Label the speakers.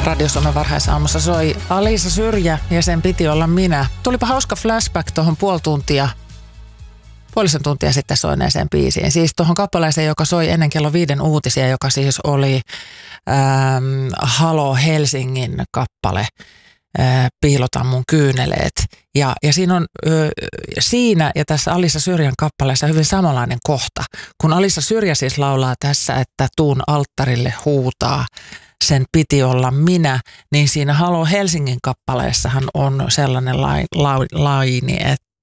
Speaker 1: Radio Suomen varhaisaamussa soi Alisa Syrjä ja sen piti olla minä. Tulipa hauska flashback tuohon puolisen tuntia sitten soineeseen biisiin. Siis tuohon kappaleeseen, joka soi ennen kello 5 uutisia, joka siis oli Halo Helsingin kappale. Piilotan mun kyyneleet. Ja siinä on siinä ja tässä Alisa Syrjän kappaleessa hyvin samanlainen kohta. Kun Alisa Syrjä siis laulaa tässä, että tuun alttarille huutaa, sen piti olla minä, niin siinä Halo Helsingin kappaleessahan on sellainen laini,